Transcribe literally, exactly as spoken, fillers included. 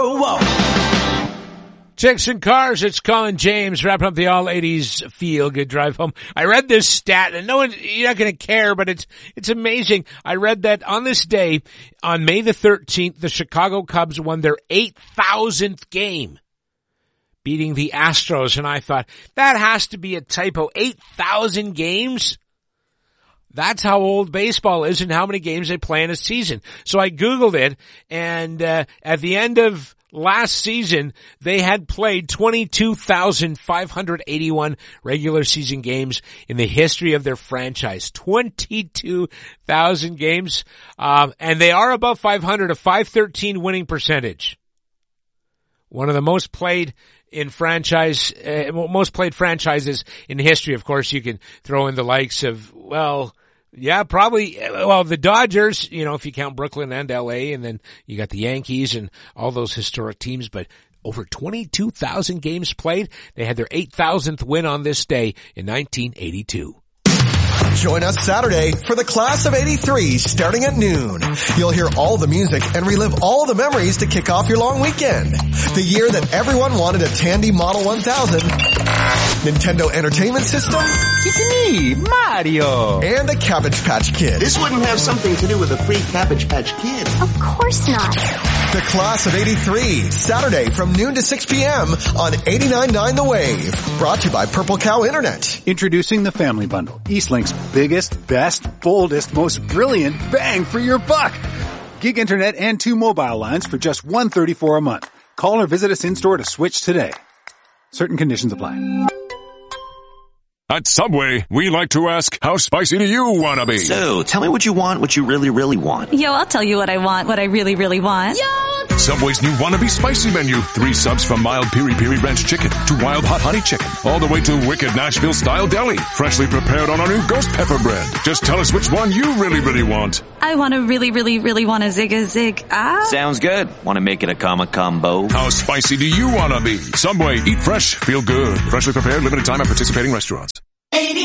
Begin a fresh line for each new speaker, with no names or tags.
Whoa.
Chicks and Cars, it's Colin James, wrapping up the all eighties feel-good drive home. I read this stat, and no one, you're not going to care, but it's, it's amazing. I read that on this day, on May the thirteenth, the Chicago Cubs won their eight thousandth game, beating the Astros, and I thought, that has to be a typo. eight thousand games? That's how old baseball is and how many games they play in a season. So I Googled it, and uh, at the end of last season, they had played twenty-two thousand five hundred eighty-one regular season games in the history of their franchise. twenty-two thousand games. Um, and they are above five hundred, a five thirteen winning percentage. One of the most played in franchise, uh, most played franchises in history. Of course, you can throw in the likes of, well, yeah, probably, well, the Dodgers, you know, if you count Brooklyn and L A, and then you got the Yankees and all those historic teams, but over twenty-two thousand games played. They had their eight thousandth win on this day in nineteen eighty-two.
Join us Saturday for the Class of eighty-three starting at noon. You'll hear all the music and relive all the memories to kick off your long weekend. The year that everyone wanted a Tandy Model one thousand, Nintendo Entertainment System,
It's me, Mario.
and a Cabbage Patch Kid.
This wouldn't have something to do with a free Cabbage Patch Kid.
Of course not.
The Class of eighty-three, Saturday from noon to six p.m. on eighty-nine point nine The Wave. Brought to you by Purple Cow Internet.
Introducing the Family Bundle, Eastlink's biggest, best, boldest, most brilliant bang for your buck. Gig internet and two mobile lines for just one hundred thirty-four dollars a month. Call or visit us in-store to switch today. Certain conditions apply.
At Subway, we like to ask, how spicy do you want to be?
So, tell me what you want, what you really, really want.
Yo, I'll tell you what I want, what I really, really want. Yo!
Subway's new Wannabe Spicy menu. Three subs from mild piri-piri ranch chicken to wild hot honey chicken. All the way to wicked Nashville-style deli. Freshly prepared on our new ghost pepper bread. Just tell us which one you really, really want.
I want to really, really, really want a zig a zig. Ah.
Sounds good. Want to make it a comma combo?
How spicy do you want to be? Subway, eat fresh, feel good. Freshly prepared, limited time at participating restaurants.